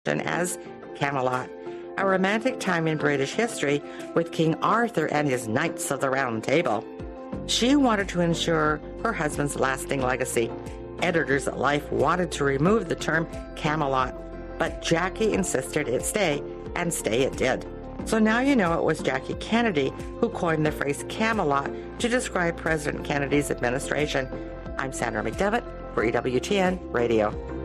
as Camelot, a romantic time in British history with King Arthur and his Knights of the Round Table. She wanted to ensure her husband's lasting legacy. Editors at Life wanted to remove the term Camelot, but Jackie insisted it stay, and stay it did. So now you know it was Jackie Kennedy who coined the phrase Camelot to describe President Kennedy's administration. I'm Sandra McDevitt for EWTN Radio.